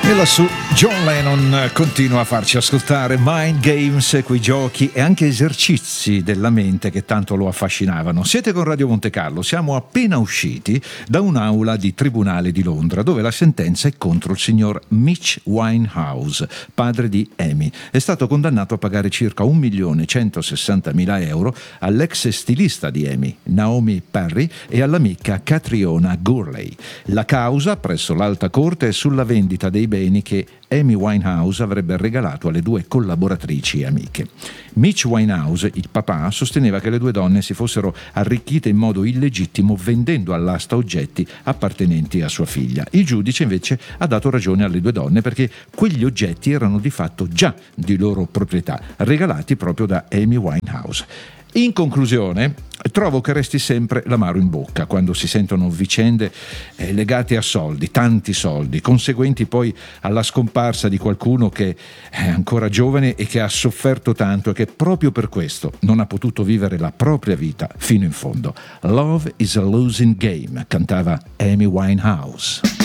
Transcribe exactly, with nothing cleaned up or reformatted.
E lassù John Lennon continua a farci ascoltare Mind Games, quei giochi e anche esercizi della mente che tanto lo affascinavano. Siete con Radio Monte Carlo, siamo appena usciti da un'aula di tribunale di Londra dove la sentenza è contro il signor Mitch Winehouse, padre di Amy. È stato condannato a pagare circa un milione centosessantamila euro all'ex stilista di Amy, Naomi Perry, e all'amica Catriona Gurley. La causa presso l'Alta Corte è sulla vendita dei beni che Amy Winehouse avrebbe regalato alle due collaboratrici e amiche. Mitch Winehouse, il papà, sosteneva che le due donne si fossero arricchite in modo illegittimo vendendo all'asta oggetti appartenenti a sua figlia. Il giudice invece ha dato ragione alle due donne perché quegli oggetti erano di fatto già di loro proprietà, regalati proprio da Amy Winehouse. In conclusione, trovo che resti sempre l'amaro in bocca quando si sentono vicende eh, legate a soldi, tanti soldi, conseguenti poi alla scomparsa di qualcuno che è ancora giovane e che ha sofferto tanto e che proprio per questo non ha potuto vivere la propria vita fino in fondo. Love is a losing game, cantava Amy Winehouse.